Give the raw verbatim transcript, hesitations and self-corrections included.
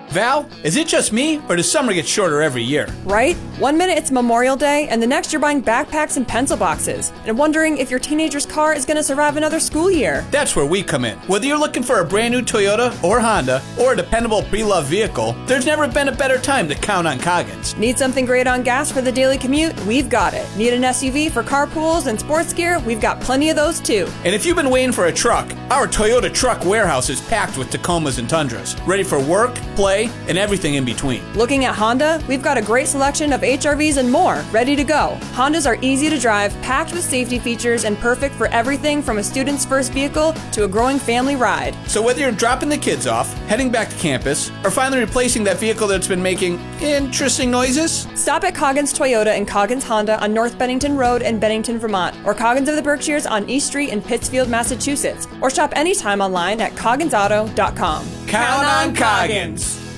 Val, is it just me, or does summer get shorter every year? Right? One minute it's Memorial Day, and the next you're buying backpacks and pencil boxes, and wondering if your teenager's car is going to survive another school year. That's where we come in. Whether you're looking for a brand new Toyota or Honda, or a dependable pre-loved vehicle, there's never been a better time to count on Coggins. Need something great on gas for the daily commute? We've got it. Need an S U V for carpools and sports gear? We've got plenty of those too. And if you've been waiting for a truck, our Toyota truck warehouse is packed with Tacomas and Tundras, ready for work, play, and everything in between. Looking at Honda, we've got a great selection of H R Vs and more, ready to go. Hondas are easy to drive, packed with safety features, and perfect for everything from a student's first vehicle to a growing family ride. So whether you're dropping the kids off, heading back to campus, or finally replacing that vehicle that's been making interesting noises, stop at Coggins Toyota and Coggins Honda on North Bennington Road in Bennington, Vermont, or Coggins of the Berkshires on East Street in Pittsfield, Massachusetts, or shop anytime online at coggins auto dot com. Count on Coggins!